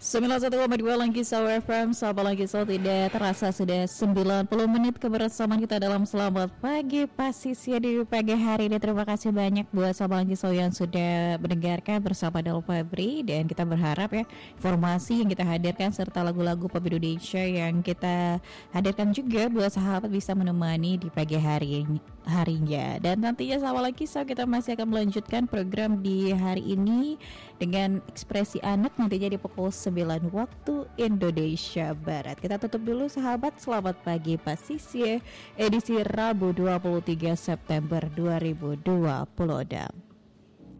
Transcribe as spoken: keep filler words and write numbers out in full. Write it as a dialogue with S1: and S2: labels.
S1: sembilan puluh satu koma dua Langkisau F M, sahabat Langkisau, tidak terasa sudah sembilan puluh menit kebersamaan kita dalam Selamat Pagi Pasisya di pagi hari ini. Terima kasih banyak buat sahabat Langkisau yang sudah mendengarkan bersama Del Febri. Dan kita berharap ya, informasi yang kita hadirkan serta lagu-lagu pop Indonesia yang kita hadirkan juga buat sahabat bisa menemani di pagi hari harinya. Dan nantinya sahabat Langkisau, kita masih akan melanjutkan program di hari ini dengan Ekspresi Anak nantinya di pukul sembilan waktu Indonesia Barat. Kita tutup dulu sahabat. Selamat pagi Pasisya edisi Rabu dua puluh tiga September dua ribu dua puluh.